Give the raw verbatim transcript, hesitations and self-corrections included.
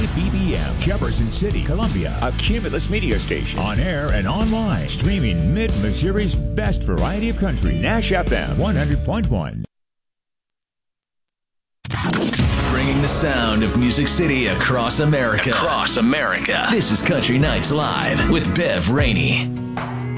B B M, Jefferson City, Columbia. A Cumulus media station. On air and online. Streaming Mid-Missouri's best variety of country. Nash F M one hundred point one. Bringing the sound of Music City across America. Across America. This is Country Nights Live with Bev Rainey.